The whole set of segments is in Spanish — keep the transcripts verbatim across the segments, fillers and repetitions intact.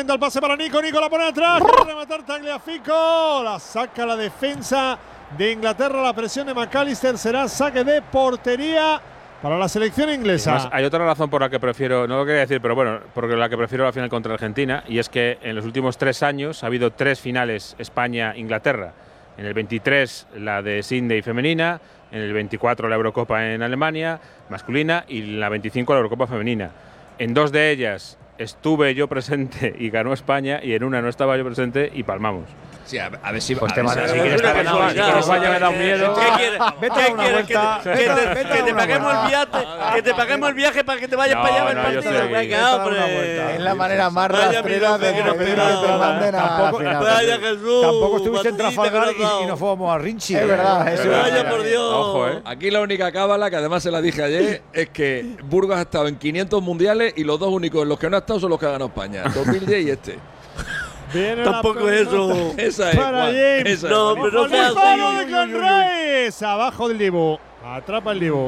momento el pase para Nico. Nico la pone atrás. Quiere rematar Tagliafico. La saca la defensa de Inglaterra. La presión de McAllister será saque de portería para la selección inglesa. Además, hay otra razón por la que prefiero, no lo quería decir, pero bueno, porque la que prefiero la final contra Argentina, y es que en los últimos tres años ha habido tres finales España-Inglaterra. En el veintitrés la de Sydney femenina, en el veinticuatro la Eurocopa en Alemania masculina y en la veinticinco la Eurocopa femenina. En dos de ellas estuve yo presente y ganó España, y en una no estaba yo presente y palmamos. Sí, a, a ver si Pues a te ver si- manda- si si quieres quieres estar estar en en España me da un miedo. ¿Qué quieres? Vete a ¿Qué una quieres? Que vuelta. te, que Vete a- te- vete a que te una paguemos el vuelta. viaje, que te paguemos el viaje para que te vayas No, para allá a ver no, el yo partido. estoy aquí. Venga, Vete a dar una hombre. vuelta. Es la manera más Vaya rastrera de, minuto que de pedir nos que te queda. manden a la Tampoco- final. Vaya Jesús. Tampoco estuviste en Batiste Trafalgar que nos ha y, y nos fuimos a Rinchi. Es verdad, eso es Vaya verdad. por Dios. Ojo, eh. Aquí la única cábala, que además se la dije ayer, es que Burgos ha estado en quinientos mundiales y los dos únicos en los que no ha estado son los que ha ganado España, dos mil diez y este. Viene Tampoco la es pelota eso. Esa es, Para Juan, James. esa es, No, Juanito. pero no Ojo, el seas disparo así. de Clan Rice. Abajo del Dibu. Atrapa el Dibu.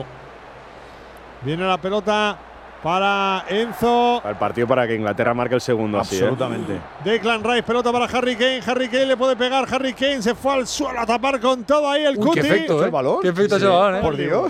Viene la pelota para Enzo. Al partido para que Inglaterra marque el segundo. Absolutamente. Así, ¿eh? Declan Rice, pelota para Harry Kane. Harry Kane le puede pegar. Harry Kane se fue al suelo a tapar con todo ahí el Uy, cuti. qué efecto, ¿eh? ¿El balón? Qué efecto ese balón, ¿eh? Por Dios.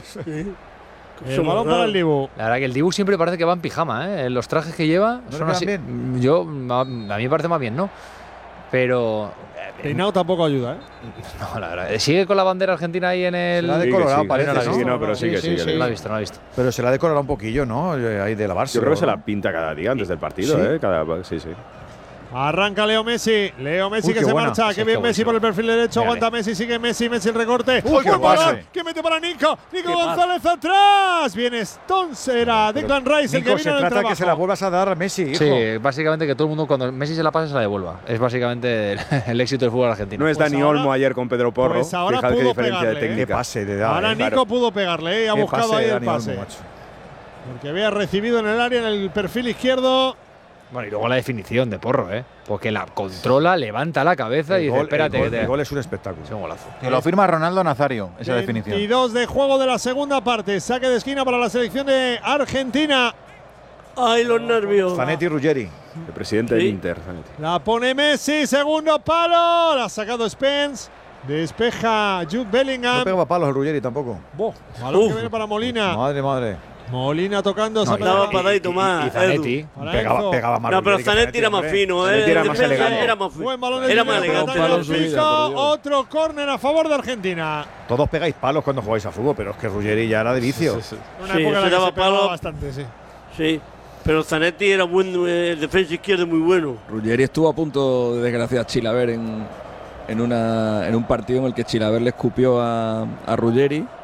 El balón para el Dibu. La verdad que el Dibu siempre parece que va en pijama, ¿eh? Los trajes que lleva le son quedan así. bien? Yo, a, a mí me parece más bien, ¿no? Pero. Peinado tampoco ayuda, ¿eh? No, la verdad. ¿Sigue con la bandera argentina ahí en el.? Se la ha Sí, que decolorado, sí. parece, No la he ¿no? Sí, visto. no, pero sí que sí, que sí. No la he visto, no la he visto. Pero se la ha decolorado un poquillo, ¿no? Eh, Ahí de lavarse. Yo creo que se la pinta cada día antes del partido, ¿Sí? ¿eh? Cada, sí, sí. Arranca Leo Messi. Leo Messi Uy, que qué se buena. marcha. Sí, Qué qué bien bueno, Messi sí. por el perfil derecho. Mírale. Aguanta Messi. Sigue Messi. Messi el recorte. Uy, qué buen pase. balón que mete para Nico. Nico González atrás. Viene Stones. Era Declan Rice el que Nico, viene se en el trata trabajo. que se la vuelvas a dar a Messi, hijo. Sí, básicamente que todo el mundo cuando Messi se la pasa se la devuelva. Es básicamente el, el éxito del fútbol argentino. No es Pues Dani ahora- Olmo ayer con Pedro Porro. pues ahora Fijad qué pudo diferencia de pegarle, ¿eh? Qué técnica. pase de da. Ahora eh. Nico claro. pudo pegarle. ¿eh? Ha Qué buscado pase ahí de el Dani pase. Olmo, macho. Porque había recibido en el área en el perfil izquierdo. Bueno, y luego la definición de Porro, ¿eh? Porque la controla, levanta la cabeza y El dice, gol, espérate, el gol- que te. el gol es un espectáculo. Es un golazo. Que lo firma Ronaldo Nazario, esa definición. veintidós de juego de la segunda parte. Saque de esquina para la selección de Argentina. Ay, los nervios. Zanetti y Ruggeri. El presidente Sí. del Inter. Zanetti. La pone Messi, segundo palo. La ha sacado Spence. Despeja Jude Bellingham. No pegaba palos el Ruggeri tampoco. Bo, balón Uf. que viene para Molina. Madre, madre. Molina tocando esa No, y- pelota. Daba para ahí, Tomás. Y Zanetti. Edu. Para Pegaba, Enzo. pegaba más No, pero Ruggeri que Zanetti era más hombre. fino, ¿eh? Zanetti era En más defensa elegante. Era más fino. Buen balón de Era más primera elegante. pelota en su vida, Fico. por Dios. Otro córner a favor de Argentina. Todos pegáis palos cuando jugáis a fútbol, pero es que Ruggeri ya era de vicio. Una Sí, época en la ese que daba se pegaba palo. bastante, sí. Sí, pero Zanetti era buen eh, defensa izquierdo muy bueno. Ruggeri estuvo a punto de desgraciar a Chilaver en, en, una, en un partido en el que Chilaver le escupió a, a Ruggeri